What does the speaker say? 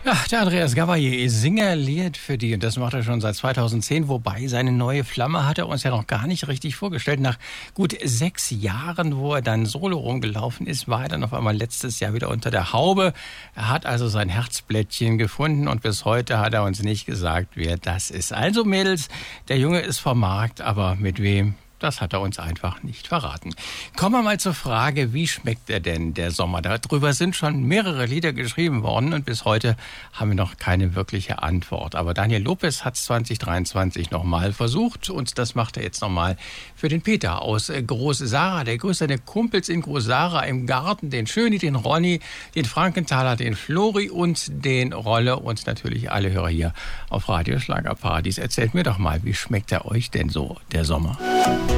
Ja, der Andreas Gabalier, Singer lehrt für die und das macht er schon seit 2010, wobei seine neue Flamme hat er uns ja noch gar nicht richtig vorgestellt. Nach gut 6 Jahren, wo er dann solo rumgelaufen ist, war er dann auf einmal letztes Jahr wieder unter der Haube. Er hat also sein Herzblättchen gefunden und bis heute hat er uns nicht gesagt, wer das ist. Also Mädels, der Junge ist vom Markt, aber mit wem? Das hat er uns einfach nicht verraten. Kommen wir mal zur Frage, wie schmeckt er denn, der Sommer? Darüber sind schon mehrere Lieder geschrieben worden und bis heute haben wir noch keine wirkliche Antwort. Aber Daniel Lopez hat es 2023 nochmal versucht und das macht er jetzt nochmal für den Peter aus Groß-Sara. Der grüßt seine Kumpels in Groß-Sara im Garten, den Schöni, den Ronny, den Frankenthaler, den Flori und den Rolle und natürlich alle Hörer hier auf Radio Schlagerparadies. Erzählt mir doch mal, wie schmeckt er euch denn so, der Sommer?